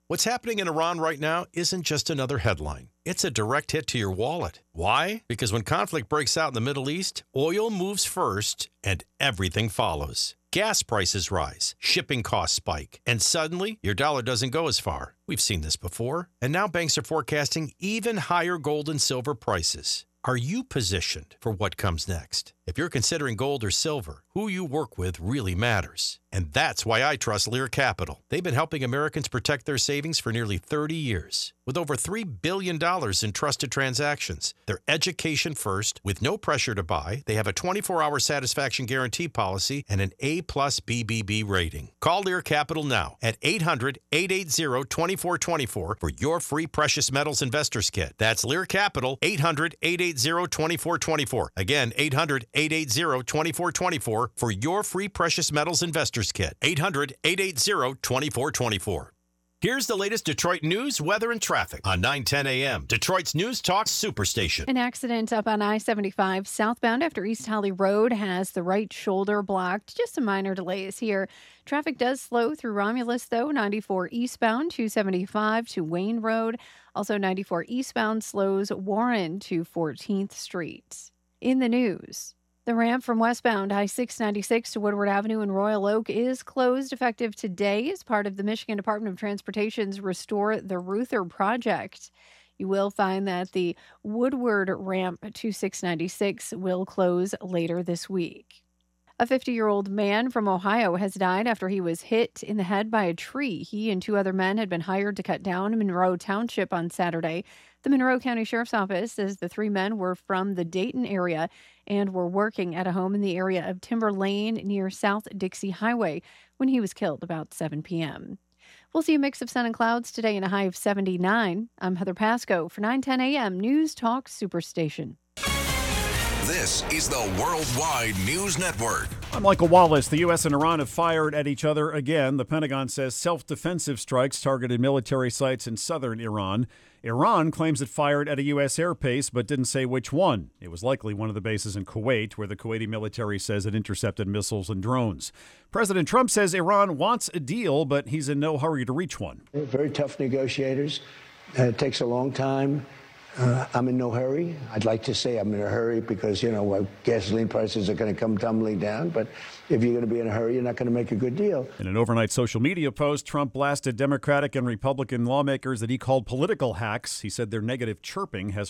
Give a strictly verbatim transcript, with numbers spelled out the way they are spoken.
What's happening in Iran right now isn't just another headline. It's a direct hit to your wallet. Why? Because when conflict breaks out in the Middle East, oil moves first and everything follows. Gas prices rise, shipping costs spike, and suddenly your dollar doesn't go as far. We've seen this before. And now banks are forecasting even higher gold and silver prices. Are you positioned for what comes next? If you're considering gold or silver, who you work with really matters. And that's why I trust Lear Capital. They've been helping Americans protect their savings for nearly thirty years. With over three billion dollars in trusted transactions, they're education first, with no pressure to buy. They have a twenty-four hour satisfaction guarantee policy and an A plus B B B rating. Call Lear Capital now at eight hundred, eight eight zero, two four two four for your free precious metals investors kit. That's Lear Capital, eight hundred, eight eight zero, two four two four. Again, eight hundred, eight eight zero, two four two four for your free precious metals investors kit. eight hundred, eight eight zero, two four two four. Here's the latest Detroit news, weather, and traffic on nine ten A M, Detroit's News Talk Superstation. An accident up on I seventy-five southbound after East Holly Road has the right shoulder blocked. Just some minor delays here. Traffic does slow through Romulus, though. ninety-four eastbound, two seventy-five to Wayne Road. Also, ninety-four eastbound slows Warren to fourteenth Street. In the news, the ramp from westbound I six ninety-six to Woodward Avenue in Royal Oak is closed effective today as part of the Michigan Department of Transportation's Restore the Ruther project. You will find that the Woodward ramp to six ninety-six will close later this week. A fifty-year-old man from Ohio has died after he was hit in the head by a tree. He and two other men had been hired to cut down Monroe Township on Saturday. The Monroe County Sheriff's Office says the three men were from the Dayton area and were working at a home in the area of Timber Lane near South Dixie Highway when he was killed about seven p.m. We'll see a mix of sun and clouds today and a high of seventy-nine. I'm Heather Pasco for nine ten A M News Talk Superstation. This is the Worldwide News Network. I'm Michael Wallace. The U S and Iran have fired at each other again. The Pentagon says self-defensive strikes targeted military sites in southern Iran. Iran claims it fired at a U S airbase, but didn't say which one. It was likely one of the bases in Kuwait, where the Kuwaiti military says it intercepted missiles and drones. President Trump says Iran wants a deal, but he's in no hurry to reach one. They're very tough negotiators. Uh, it takes a long time. Uh, I'm in no hurry. I'd like to say I'm in a hurry because, you know, uh, gasoline prices are going to come tumbling down. But if you're going to be in a hurry, you're not going to make a good deal. In an overnight social media post, Trump blasted Democratic and Republican lawmakers that he called political hacks. He said their negative chirping has